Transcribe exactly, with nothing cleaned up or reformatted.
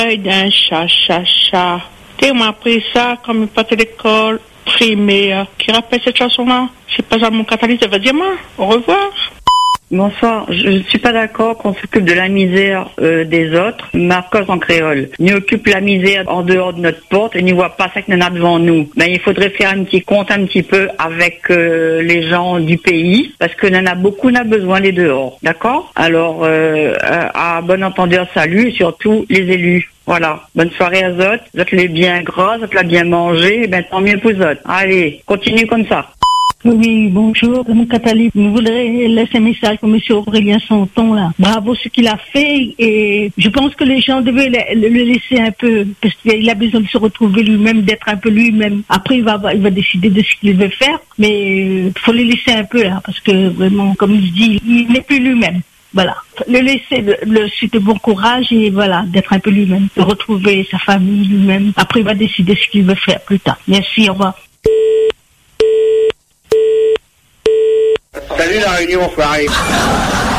d'un chat, chat, chat. Tu m'as appris ça comme une partie d'école primaire. Qui rappelle cette chanson-là? C'est pas ça mon catalyse, ça va dire moi. Au revoir. Bonsoir, je ne suis pas d'accord qu'on s'occupe de la misère euh, des autres. Marcos en créole. Ni occupe la misère en dehors de notre porte et n'y voit pas ça qu'il y en a devant nous. Ben, il faudrait faire un petit compte un petit peu avec euh, les gens du pays parce que n'en a beaucoup n'a besoin des dehors. D'accord? Alors, euh, à bon entendeur, salut et surtout les élus. Voilà. Bonne soirée à Zot. Zot les bien gras, Zot l'a bien mangé. Ben, tant mieux pour Zot. Allez, continue comme ça. Oui, bonjour, mon Catalyse. Je voudrais laisser un message pour M. Aurélien Santon, là. Bravo ce qu'il a fait et je pense que les gens devaient le, le laisser un peu parce qu'il a besoin de se retrouver lui-même, d'être un peu lui-même. Après, il va, il va décider de ce qu'il veut faire, mais il faut le laisser un peu, là, parce que vraiment, comme il dit, il n'est plus lui-même. Voilà. Le laisser, le, le suite de bon courage et voilà, d'être un peu lui-même, de retrouver sa famille lui-même. Après, il va décider ce qu'il veut faire plus tard. Merci, au revoir. Salut la réunion, Farid.